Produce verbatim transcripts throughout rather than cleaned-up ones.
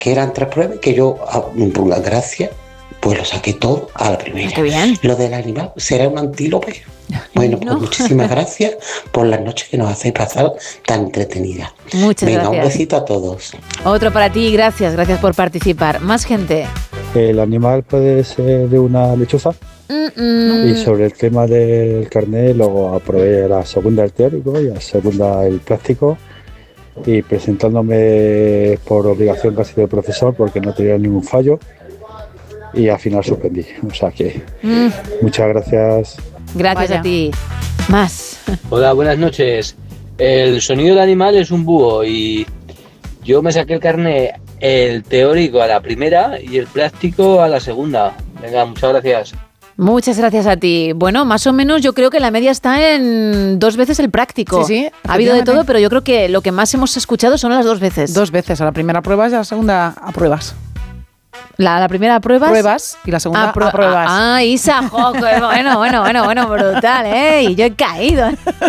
que eran tres pruebas, que yo, por la gracia, pues lo saqué todo a la primera. Qué bien. Lo del animal será un antílope. Bueno, pues no. muchísimas gracias por las noches que nos hacéis pasar tan entretenidas. Muchas Venga, gracias. un besito a todos. Otro para ti, gracias, gracias por participar. Más gente. El animal puede ser de una lechuza. Mm-mm. Y sobre el tema del carnet, luego aprobé la segunda el teórico y la segunda el práctico. Y presentándome por obligación casi de profesor porque no tenía ningún fallo. Y al final suspendí. O sea que Mm. muchas gracias. Gracias Vaya. a ti. Más. Hola, buenas noches. El sonido del animal es un búho y yo me saqué el carnet, el teórico a la primera y el práctico a la segunda. Venga, muchas gracias. Muchas gracias a ti. Bueno, más o menos yo creo que la media está en dos veces el práctico. Sí, sí, Ha habido de efectivamente. todo, pero yo creo que lo que más hemos escuchado son las dos veces. Dos veces, a la primera pruebas y a la segunda apruebas. La, la primera prueba. Pruebas y la segunda Apro- apruebas. Ah, ah, Isa, jo, qué bueno, bueno, bueno, bueno, brutal, ¿eh? Y yo he caído.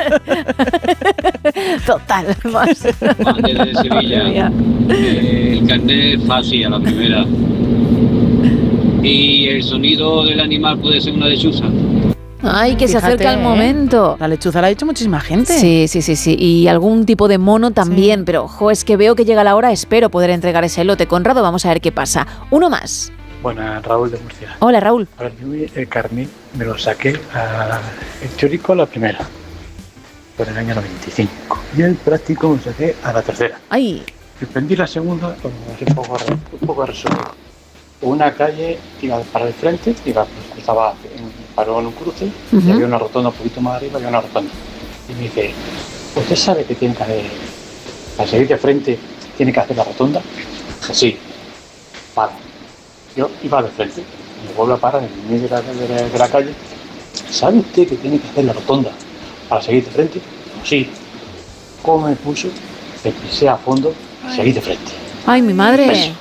Total. Más. Juan desde Sevilla. Eh, el carnet fácil a la primera. Y el sonido del animal puede ser una lechuza. Ay, que se Fíjate, acerca el ¿eh? momento. La lechuza la ha dicho muchísima gente. Sí, sí, sí, sí. Y algún tipo de mono también. Sí. Pero, jo, es que veo que llega la hora. Espero poder entregar ese lote. Conrado, vamos a ver qué pasa. Uno más. Bueno, Raúl de Murcia. Hola, Raúl. Ahora yo el carnet me lo saqué a, el teórico a la primera, por el año noventa y cinco. Y el práctico me lo saqué a la tercera. Ay, Suspendí la segunda, pues así un poco, re- un poco resumido. Una calle iba para el frente, iba, pues, cruzaba, en- paró en un cruce, Ujú. y había una rotonda un poquito más arriba, había una rotonda. Y me dice, ¿usted sabe que tiene que hacer, para seguir de frente, tiene que hacer la rotonda? Dije, sí. Vale. Yo iba de frente, me vuelvo a parar en el medio de la, de la- de la calle. ¿Sabe usted que tiene que hacer la rotonda para seguir de frente? Digo, sí. ¿Cómo me puso? Me pisé a fondo, seguí de frente. ay, mi madre. Eso.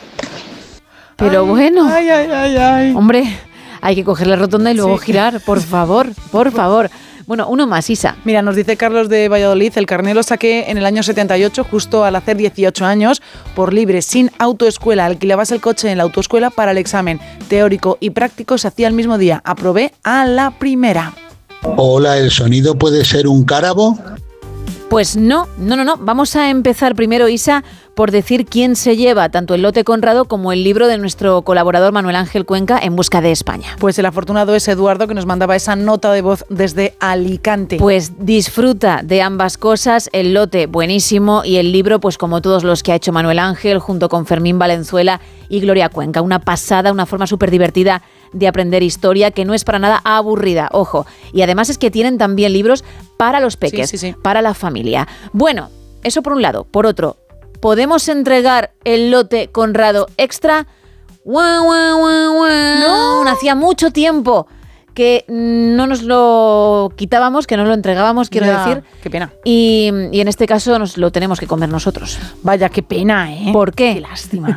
Pero Ay, bueno, Ay, ay, ay, ay. hombre, hay que coger la rotonda y luego Sí. girar, por favor, por favor. Bueno, uno más, Isa. Mira, nos dice Carlos de Valladolid, el carnet lo saqué en el año setenta y ocho, justo al hacer dieciocho años, por libre, sin autoescuela. Alquilabas el coche en la autoescuela para el examen teórico y práctico, se hacía el mismo día. Aprobé a la primera. Hola, ¿el sonido puede ser un cárabo? Pues no, no, no, no. Vamos a empezar primero, Isa, por decir quién se lleva tanto el lote Conrado como el libro de nuestro colaborador Manuel Ángel Cuenca, En busca de España. Pues el afortunado es Eduardo, que nos mandaba esa nota de voz desde Alicante. Pues disfruta de ambas cosas, el lote buenísimo y el libro, pues como todos los que ha hecho Manuel Ángel, junto con Fermín Valenzuela y Gloria Cuenca. Una pasada, una forma súper divertida de aprender historia que no es para nada aburrida, ojo. Y además es que tienen también libros para los peques, Sí, sí, sí. para la familia. Bueno, eso por un lado. Por otro, ¿podemos entregar el lote Conrado extra? ¡Guau, guau, guau, guau! No. Hacía mucho tiempo que no nos lo quitábamos, que no lo entregábamos, quiero Ya, decir. Qué pena. Y, y en este caso nos lo tenemos que comer nosotros. Vaya, qué pena, ¿eh? ¿Por qué? Qué lástima.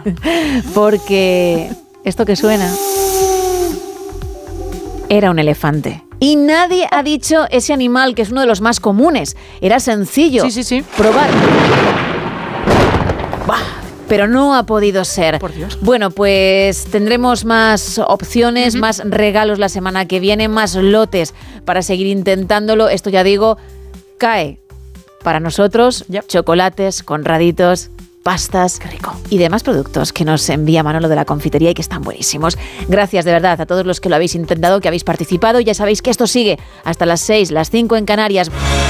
Porque esto que suena era un elefante. Y nadie ha dicho ese animal, que es uno de los más comunes. Era sencillo. Sí, sí, sí. Probar. Bah, pero no ha podido ser. Por Dios. Bueno, pues tendremos más opciones, más regalos la semana que viene, más lotes para seguir intentándolo. Esto ya digo, cae para nosotros, Yep. chocolates, conraditos, pastas y demás productos que nos envía Manolo de la confitería y que están buenísimos. Gracias de verdad a todos los que lo habéis intentado, que habéis participado. Ya sabéis que esto sigue hasta las seis, las cinco en Canarias.